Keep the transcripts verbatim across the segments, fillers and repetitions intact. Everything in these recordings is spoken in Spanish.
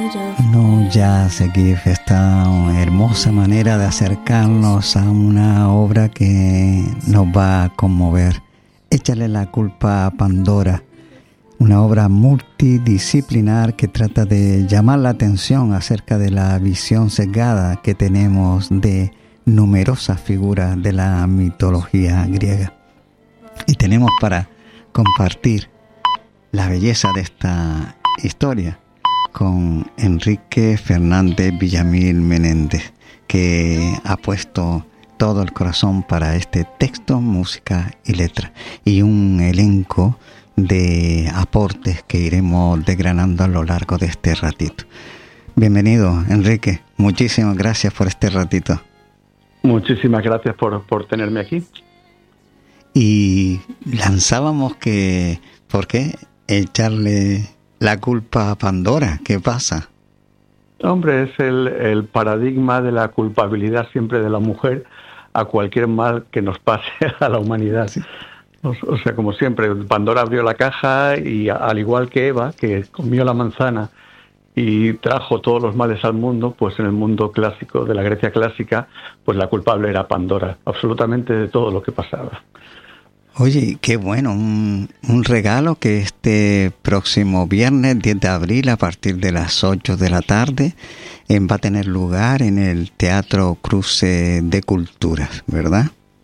No Jazz Gift, esta hermosa manera de acercarnos a una obra que nos va a conmover. Échale la culpa a Pandora, una obra multidisciplinar que trata de llamar la atención acerca de la visión sesgada que tenemos de numerosas figuras de la mitología griega. Y tenemos para compartir la belleza de esta historia con Enrique Fernández Villamil Menéndez, que ha puesto todo el corazón para este texto, música y letra, y un elenco de aportes que iremos desgranando a lo largo de este ratito. Bienvenido, Enrique, muchísimas gracias por este ratito. Muchísimas gracias por, por tenerme aquí. Y lanzábamos que, ¿por qué echarle la culpa a Pandora? ¿Qué pasa? Hombre, es el, el paradigma de la culpabilidad siempre de la mujer a cualquier mal que nos pase a la humanidad. Sí. O, o sea, como siempre, Pandora abrió la caja y al igual que Eva, que comió la manzana y trajo todos los males al mundo, pues en el mundo clásico, de la Grecia clásica, pues la culpable era Pandora, absolutamente de todo lo que pasaba. Oye, qué bueno, un, un regalo que este próximo viernes diez de abril a partir de las ocho de la tarde eh, va a tener lugar en el Teatro Cruce de Culturas, ¿verdad?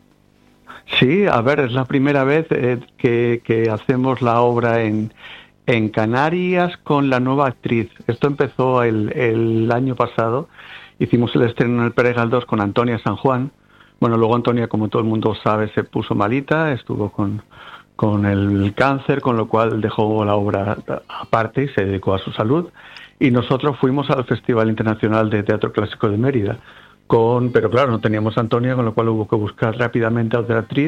Sí, a ver, es la primera vez eh, que, que hacemos la obra en, en Canarias con la nueva actriz. Esto empezó el, el año pasado, hicimos el estreno en el Pérez Galdós con Antonia San Juan. Bueno, luego Antonia, como todo el mundo sabe, se puso malita, estuvo con, con el cáncer, con lo cual dejó la obra aparte y se dedicó a su salud. Y nosotros fuimos al Festival Internacional de Teatro Clásico de Mérida, con, pero claro, no teníamos a Antonia, con lo cual hubo que buscar rápidamente a otra actriz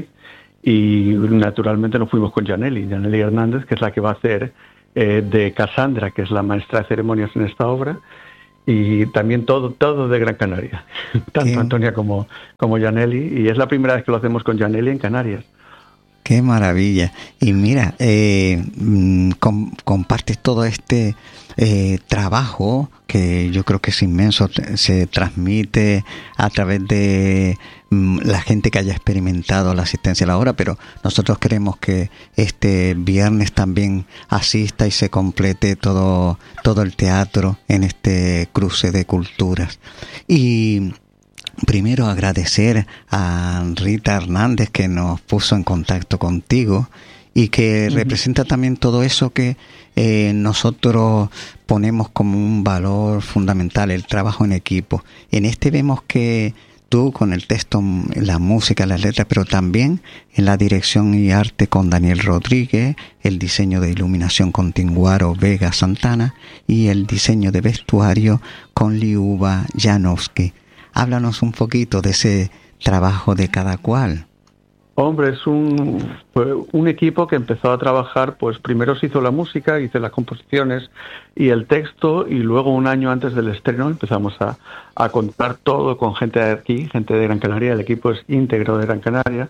y naturalmente nos fuimos con Yaneli, Yaneli Hernández, que es la que va a hacer eh, de Cassandra, que es la maestra de ceremonias en esta obra. Y también todo todo de Gran Canaria, tanto ¿Qué? Antonia como, como Yaneli, y es la primera vez que lo hacemos con Yaneli en Canarias. ¡Qué maravilla! Y mira, eh, com, compartes todo este eh, trabajo que yo creo que es inmenso, se transmite a través de mm, la gente que haya experimentado la asistencia a la obra, pero nosotros queremos que este viernes también asista y se complete todo, todo el teatro en este cruce de culturas. Y primero agradecer a Rita Hernández que nos puso en contacto contigo y que uh-huh. representa también todo eso que eh, nosotros ponemos como un valor fundamental, el trabajo en equipo. En este vemos que tú con el texto, la música, las letras, pero también en la dirección y arte con Daniel Rodríguez, el diseño de iluminación con Tinguaro Vega Santana y el diseño de vestuario con Liuba Janowski. Háblanos un poquito de ese trabajo de cada cual. Hombre, es un, un equipo que empezó a trabajar, pues primero se hizo la música, hice las composiciones y el texto, y luego un año antes del estreno empezamos a, a contar todo con gente de aquí, gente de Gran Canaria, el equipo es íntegro de Gran Canaria,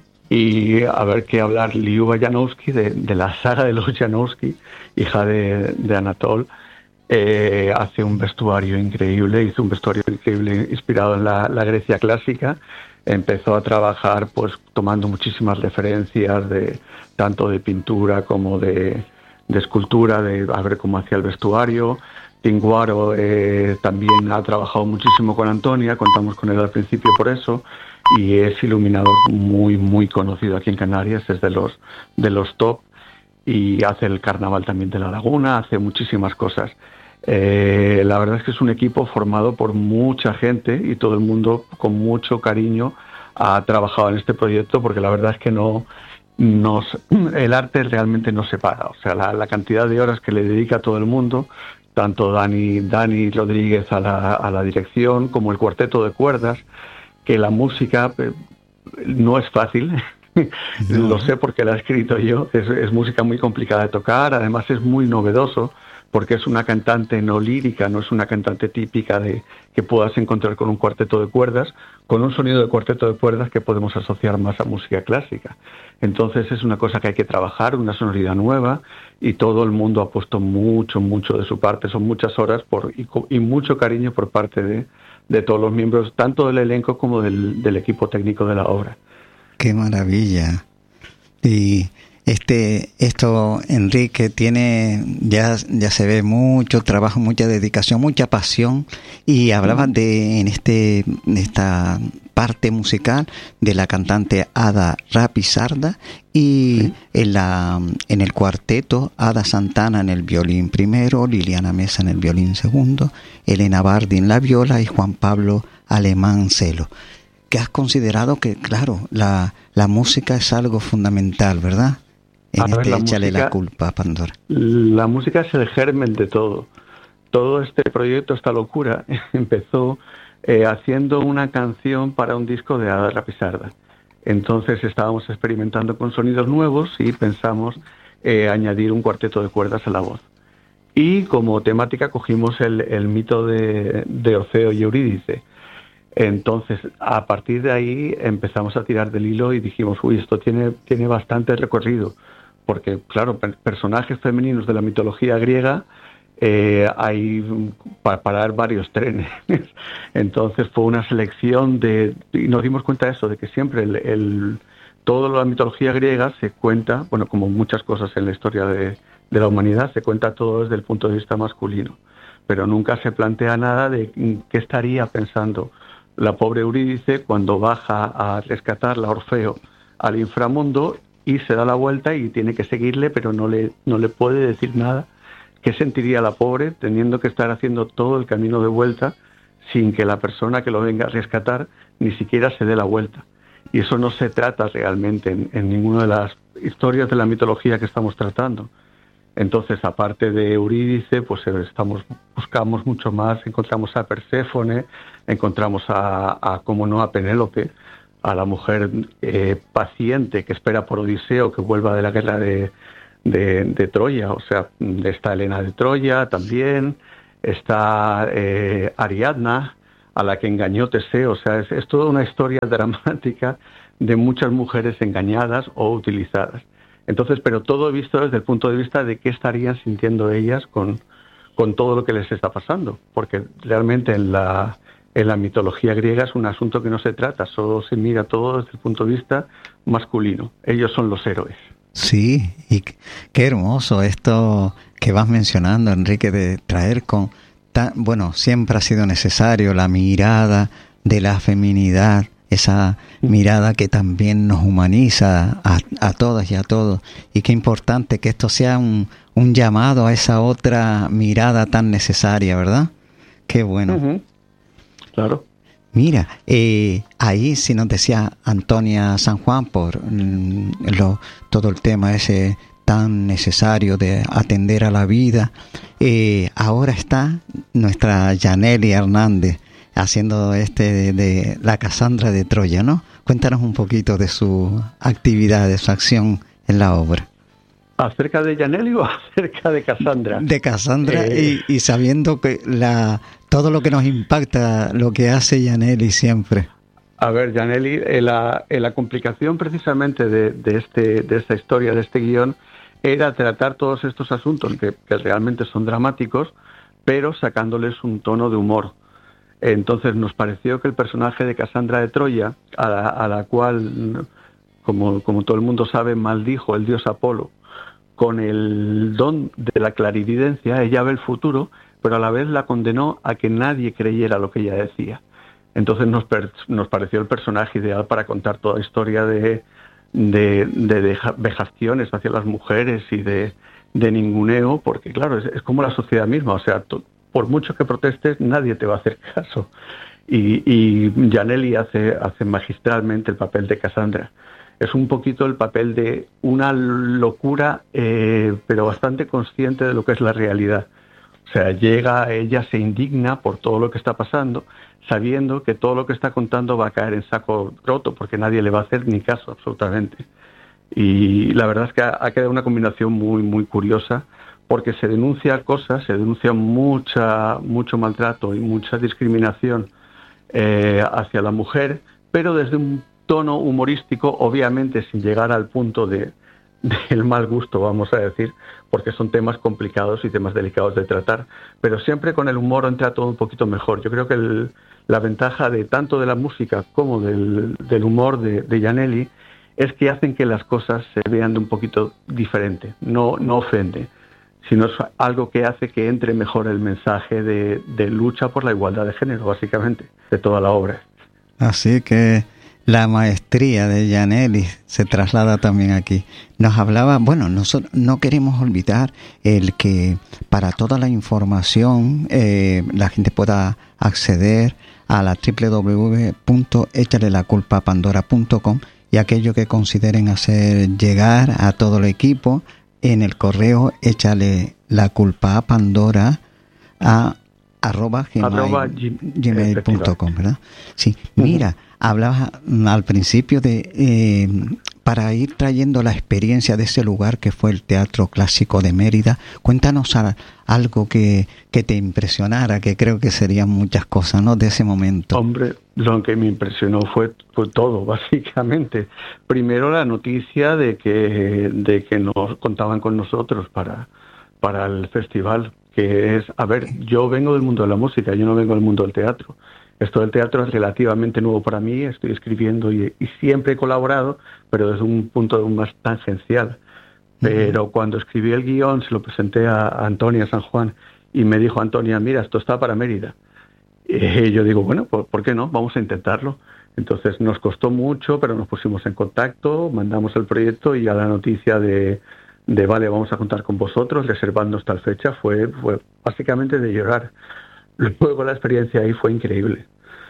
y a ver qué hablar Liuba Janowski, de, de la saga de los Janowski, hija de, de Anatol. Eh, hace un vestuario increíble, hizo un vestuario increíble inspirado en la, la Grecia clásica. Empezó a trabajar pues tomando muchísimas referencias de tanto de pintura como de, de escultura, de a ver cómo hacía el vestuario. Tinguaro eh, también ha trabajado muchísimo con Antonia, contamos con él al principio por eso, y es iluminador muy muy conocido aquí en Canarias, es de los de los top, y hace el carnaval también de la Laguna, hace muchísimas cosas. Eh, la verdad es que es un equipo formado por mucha gente y todo el mundo con mucho cariño ha trabajado en este proyecto, porque la verdad es que no nos, el arte realmente no se para, o sea, la, la cantidad de horas que le dedica todo el mundo, tanto Dani, Dani Rodríguez a la, a la dirección como el cuarteto de cuerdas, que la música eh, no es fácil. No. Lo sé porque la he escrito yo, es, es música muy complicada de tocar, además es muy novedoso, porque es una cantante no lírica, no es una cantante típica de que puedas encontrar con un cuarteto de cuerdas, con un sonido de cuarteto de cuerdas que podemos asociar más a música clásica. Entonces es una cosa que hay que trabajar, una sonoridad nueva, y todo el mundo ha puesto mucho, mucho de su parte, son muchas horas por, y, y mucho cariño por parte de, de todos los miembros, tanto del elenco como del, del equipo técnico de la obra. ¡Qué maravilla! Y este esto, Enrique, tiene ya ya se ve mucho trabajo, mucha dedicación, mucha pasión, y hablabas de en este en esta parte musical de la cantante Ada Rapizarda y sí. en la en el cuarteto Ada Santana en el violín primero, Liliana Mesa en el violín segundo, Elena Bardi en la viola y Juan Pablo Alemán Celo. Que has considerado que, claro, la, la música es algo fundamental, ¿verdad? En a este ver, la échale música, la culpa a Pandora. La música es el germen de todo. Todo este proyecto, esta locura, empezó eh, haciendo una canción para un disco de Ada Rapizarda. Entonces estábamos experimentando con sonidos nuevos y pensamos eh, añadir un cuarteto de cuerdas a la voz. Y como temática cogimos el, el mito de, de Orfeo y Eurídice. Entonces, a partir de ahí empezamos a tirar del hilo y dijimos, uy, esto tiene, tiene bastante recorrido, porque, claro, personajes femeninos de la mitología griega eh, hay para parar varios trenes. Entonces fue una selección de... Y nos dimos cuenta de eso, de que siempre el, el, toda la mitología griega se cuenta, bueno, como muchas cosas en la historia de, de la humanidad, se cuenta todo desde el punto de vista masculino, pero nunca se plantea nada de qué estaría pensando la pobre Eurídice cuando baja a rescatarla a Orfeo al inframundo y se da la vuelta y tiene que seguirle, pero no le, no le puede decir nada. ¿Qué sentiría la pobre teniendo que estar haciendo todo el camino de vuelta sin que la persona que lo venga a rescatar ni siquiera se dé la vuelta? Y eso no se trata realmente en, en ninguna de las historias de la mitología que estamos tratando. Entonces, aparte de Eurídice, pues estamos buscamos mucho más, encontramos a Perséfone, encontramos a, a cómo no, a Penélope, a la mujer eh, paciente que espera por Odiseo que vuelva de la guerra de, de, de Troya. O sea, está Helena de Troya también, está eh, Ariadna, a la que engañó Teseo. O sea, es, es toda una historia dramática de muchas mujeres engañadas o utilizadas. Entonces, pero todo visto desde el punto de vista de qué estarían sintiendo ellas con, con todo lo que les está pasando, porque realmente en la, en la mitología griega es un asunto que no se trata, solo se mira todo desde el punto de vista masculino. Ellos son los héroes. Sí, y qué hermoso esto que vas mencionando, Enrique, de traer con... Tan, bueno, siempre ha sido necesario la mirada de la feminidad, esa mirada que también nos humaniza a, a todas y a todos, y qué importante que esto sea un, un llamado a esa otra mirada tan necesaria, ¿verdad? Qué bueno. Uh-huh. Claro. Mira, eh, ahí sí nos decía Antonia San Juan por mm, lo, todo el tema ese tan necesario de atender a la vida. Eh, ahora está nuestra Yaneli Hernández haciendo este de, de la Casandra de Troya, ¿no? Cuéntanos un poquito de su actividad, de su acción en la obra. ¿Acerca de Yaneli o acerca de Casandra? De Casandra, eh... y, y sabiendo que la todo lo que nos impacta, lo que hace Yaneli siempre. A ver, Yaneli, eh, la, eh, la complicación precisamente de, de, este, de esta historia, de este guión, era tratar todos estos asuntos que, que realmente son dramáticos, pero sacándoles un tono de humor. Entonces nos pareció que el personaje de Casandra de Troya, a la, a la cual, como, como todo el mundo sabe, maldijo el dios Apolo, con el don de la clarividencia, ella ve el futuro, pero a la vez la condenó a que nadie creyera lo que ella decía. Entonces nos, per, nos pareció el personaje ideal para contar toda la historia de, de, de, de vejaciones hacia las mujeres y de, de ninguneo, porque claro, es, es como la sociedad misma, o sea, to, por mucho que protestes, nadie te va a hacer caso. Y, y Yaneli hace, hace magistralmente el papel de Casandra. Es un poquito el papel de una locura, eh, pero bastante consciente de lo que es la realidad. O sea, llega, ella se indigna por todo lo que está pasando, sabiendo que todo lo que está contando va a caer en saco roto, porque nadie le va a hacer ni caso, absolutamente. Y la verdad es que ha, ha quedado una combinación muy, muy curiosa, porque se denuncia cosas, se denuncia mucha, mucho maltrato y mucha discriminación eh, hacia la mujer, pero desde un tono humorístico, obviamente sin llegar al punto de del mal gusto, vamos a decir, porque son temas complicados y temas delicados de tratar, pero siempre con el humor entra todo un poquito mejor. Yo creo que el, la ventaja de tanto de la música como del, del humor de, de Gianelli es que hacen que las cosas se vean de un poquito diferente, no, no ofende, sino es algo que hace que entre mejor el mensaje de, de lucha por la igualdad de género, básicamente, de toda la obra. Así que la maestría de Gianelli se traslada también aquí. Nos hablaba, bueno, nosotros no queremos olvidar el que para toda la información eh, la gente pueda acceder a la doble u doble u doble u punto échale la culpa a pandora punto com y aquello que consideren hacer llegar a todo el equipo en el correo échale la culpa a Pandora a arroba gmail punto com, ¿verdad? Sí, mira, hablabas al principio de eh, para ir trayendo la experiencia de ese lugar que fue el Teatro Clásico de Mérida. Cuéntanos a, algo que, que te impresionara, que creo que serían muchas cosas, ¿no?, de ese momento. Hombre, lo que me impresionó fue, fue todo, básicamente. Primero la noticia de que de que nos contaban con nosotros para para el festival, que es, a ver, yo vengo del mundo de la música, yo no vengo del mundo del teatro. Esto del teatro es relativamente nuevo para mí, estoy escribiendo y, y siempre he colaborado, pero desde un punto más tangencial. Pero uh-huh. Cuando escribí el guión, se lo presenté a, a Antonia San Juan y me dijo Antonia, mira, esto está para Mérida. Y yo digo, bueno, ¿por, ¿por qué no? Vamos a intentarlo. Entonces nos costó mucho, pero nos pusimos en contacto, mandamos el proyecto y a la noticia de, de vale, vamos a contar con vosotros, reservando tal fecha, fue, fue básicamente de llorar. Luego la experiencia ahí fue increíble,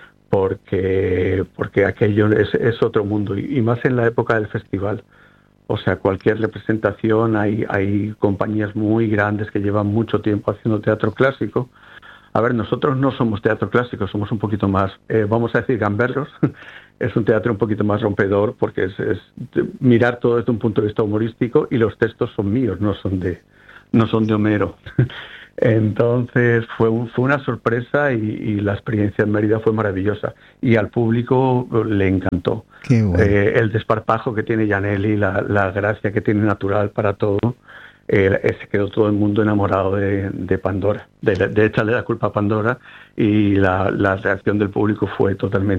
porque porque aquello es, es otro mundo, y, y más en la época del festival. O sea, cualquier representación, hay, hay compañías muy grandes que llevan mucho tiempo haciendo teatro clásico. A ver, nosotros no somos teatro clásico, somos un poquito más, eh, vamos a decir, gamberros. Es un teatro un poquito más rompedor, porque es, es mirar todo desde un punto de vista humorístico, y los textos son míos, no son de, no son de Homero. Entonces fue, un, fue una sorpresa, y, y la experiencia en Mérida fue maravillosa y al público le encantó. Qué bueno. eh, el desparpajo que tiene Gianelli, la, la gracia que tiene natural para todo, eh, se quedó todo el mundo enamorado de, de Pandora, de, de echarle la culpa a Pandora, y la, la reacción del público fue totalmente